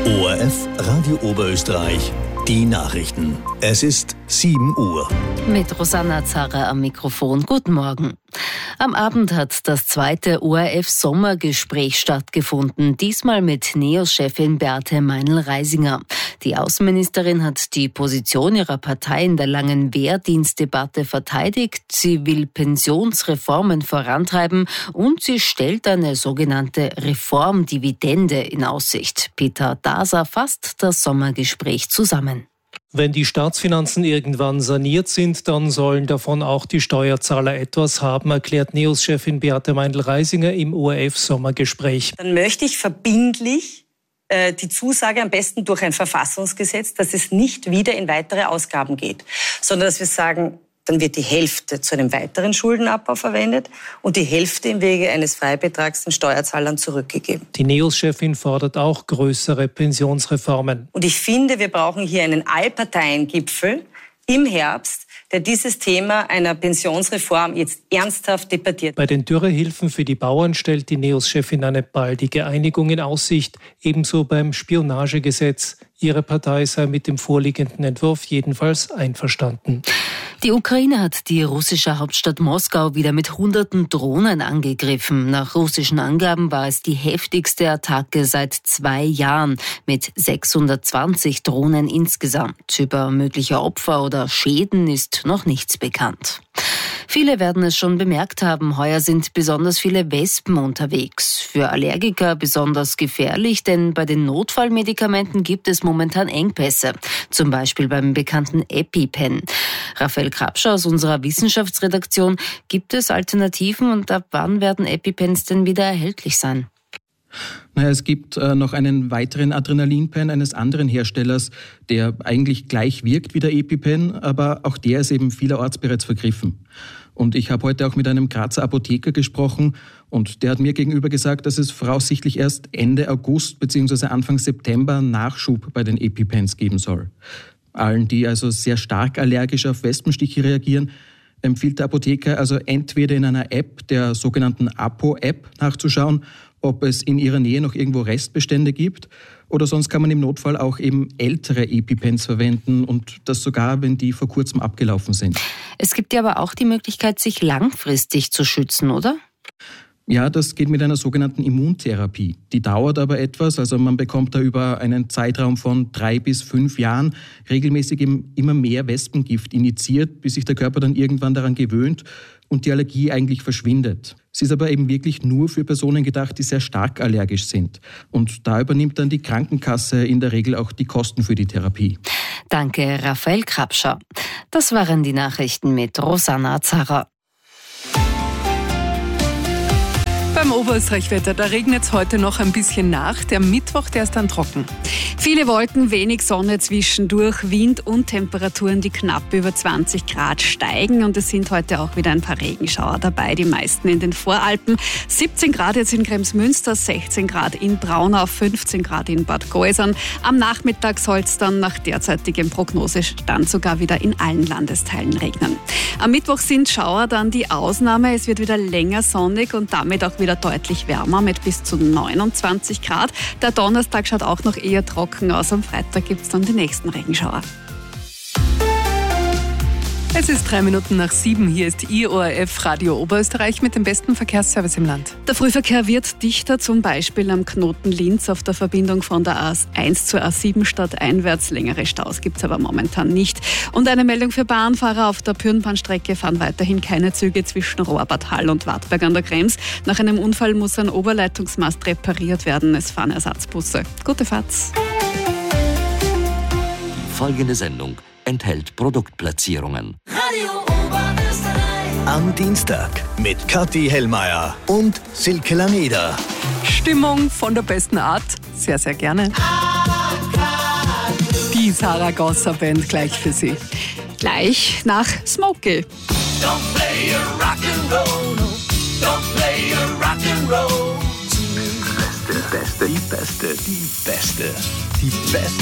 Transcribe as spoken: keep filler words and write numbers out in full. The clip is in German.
O R F Radio Oberösterreich, die Nachrichten. Es ist sieben Uhr. Mit Rosanna Zarra am Mikrofon. Guten Morgen. Am Abend hat das zweite O R F-Sommergespräch stattgefunden, diesmal mit NEOS-Chefin Beate Meinl-Reisinger. Die Außenministerin hat die Position ihrer Partei in der langen Wehrdienstdebatte verteidigt. Sie will Pensionsreformen vorantreiben und sie stellt eine sogenannte Reformdividende in Aussicht. Peter Daser fasst das Sommergespräch zusammen. Wenn die Staatsfinanzen irgendwann saniert sind, dann sollen davon auch die Steuerzahler etwas haben, erklärt NEOS-Chefin Beate Meinl-Reisinger im O R F-Sommergespräch. Dann möchte ich verbindlich äh, die Zusage, am besten durch ein Verfassungsgesetz, dass es nicht wieder in weitere Ausgaben geht, sondern dass wir sagen, dann wird die Hälfte zu einem weiteren Schuldenabbau verwendet und die Hälfte im Wege eines Freibetrags den Steuerzahlern zurückgegeben. Die NEOS-Chefin fordert auch größere Pensionsreformen. Und ich finde, wir brauchen hier einen Allparteiengipfel im Herbst, der dieses Thema einer Pensionsreform jetzt ernsthaft debattiert. Bei den Dürrehilfen für die Bauern stellt die NEOS-Chefin eine baldige Einigung in Aussicht, ebenso beim Spionagegesetz. Ihre Partei sei mit dem vorliegenden Entwurf jedenfalls einverstanden. Die Ukraine hat die russische Hauptstadt Moskau wieder mit hunderten Drohnen angegriffen. Nach russischen Angaben war es die heftigste Attacke seit zwei Jahren mit sechshundertzwanzig Drohnen insgesamt. Über mögliche Opfer oder Schäden ist noch nichts bekannt. Viele werden es schon bemerkt haben, heuer sind besonders viele Wespen unterwegs. Für Allergiker besonders gefährlich, denn bei den Notfallmedikamenten gibt es momentan Engpässe. Zum Beispiel beim bekannten EpiPen. Raphael Krapscher aus unserer Wissenschaftsredaktion, gibt es Alternativen und ab wann werden EpiPens denn wieder erhältlich sein? Naja, es gibt äh, noch einen weiteren Adrenalinpen eines anderen Herstellers, der eigentlich gleich wirkt wie der EpiPen, aber auch der ist eben vielerorts bereits vergriffen. Und ich habe heute auch mit einem Grazer Apotheker gesprochen und der hat mir gegenüber gesagt, dass es voraussichtlich erst Ende August bzw. Anfang September Nachschub bei den EpiPens geben soll. Allen, die also sehr stark allergisch auf Wespenstiche reagieren, empfiehlt der Apotheker also entweder in einer App, der sogenannten Apo-App, nachzuschauen, ob es in ihrer Nähe noch irgendwo Restbestände gibt. Oder sonst kann man im Notfall auch eben ältere EpiPens verwenden und das sogar, wenn die vor kurzem abgelaufen sind. Es gibt ja aber auch die Möglichkeit, sich langfristig zu schützen, oder? Ja, das geht mit einer sogenannten Immuntherapie. Die dauert aber etwas, also man bekommt da über einen Zeitraum von drei bis fünf Jahren regelmäßig immer mehr Wespengift injiziert, bis sich der Körper dann irgendwann daran gewöhnt und die Allergie eigentlich verschwindet. Sie ist aber eben wirklich nur für Personen gedacht, die sehr stark allergisch sind. Und da übernimmt dann die Krankenkasse in der Regel auch die Kosten für die Therapie. Danke, Raphael Krapscher. Das waren die Nachrichten mit Rosanna Zarra. Beim Oberösterreich-Wetter, da regnet es heute noch ein bisschen nach. Der Mittwoch, der ist dann trocken. Viele Wolken, wenig Sonne zwischendurch, Wind und Temperaturen, die knapp über zwanzig Grad steigen. Und es sind heute auch wieder ein paar Regenschauer dabei, die meisten in den Voralpen. siebzehn Grad jetzt in Kremsmünster, sechzehn Grad in Braunau, fünfzehn Grad in Bad Gäusern. Am Nachmittag soll es dann nach derzeitigem Prognosestand sogar wieder in allen Landesteilen regnen. Am Mittwoch sind Schauer dann die Ausnahme. Es wird wieder länger sonnig und damit auch wieder deutlich wärmer mit bis zu neunundzwanzig Grad. Der Donnerstag schaut auch noch eher trocken aus. Am Freitag gibt es dann die nächsten Regenschauer. Es ist drei Minuten nach sieben. Hier ist Ihr O R F Radio Oberösterreich mit dem besten Verkehrsservice im Land. Der Frühverkehr wird dichter, zum Beispiel am Knoten Linz auf der Verbindung von der A eins zur A sieben stadteinwärts. Längere Staus gibt es aber momentan nicht. Und eine Meldung für Bahnfahrer: Auf der Pürnbahnstrecke fahren weiterhin keine Züge zwischen Rohrbad Hall und Wartberg an der Krems. Nach einem Unfall muss ein Oberleitungsmast repariert werden. Es fahren Ersatzbusse. Gute Fahrt. Folgende Sendung enthält Produktplatzierungen. Radio Oberösterreich. Am Dienstag mit Kathi Hellmeier und Silke Lameda. Stimmung von der besten Art, sehr, sehr gerne. Die Saragossa Band gleich für Sie. Gleich nach Smokey. Don't play your rock and roll, no. Don't play your rock and roll. Die beste, beste, die beste, die beste, die beste.